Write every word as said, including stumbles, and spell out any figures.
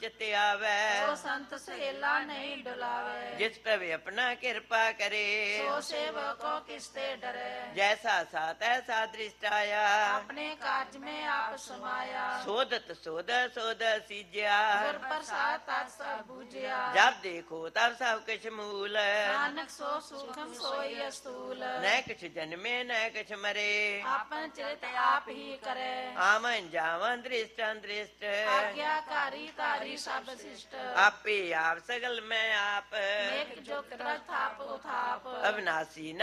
चित आवे सो संत सहेला नहीं डुलावे जिस प्रभु अपना कृपा करे सो सेवकों किसते डरे जैसा सा तैसा दृष्ट आया अपने कार्य में आप समाया सोदत सोद सोद सीज्या गुर प्रसाद तत् सब बूझिया जब देखो तब सब कुछ मूल नानक सो सूक्ष्म सोई स्थूल न कुछ जन्मे न कुछ मरे आपन चरित आप ही करे आमन जावन दृष्ट दृष्ट आज्ञाकारी तारी सब शिष्ट आपे आप सगल में आप एक जो कृत थाप उथाप अविनाशी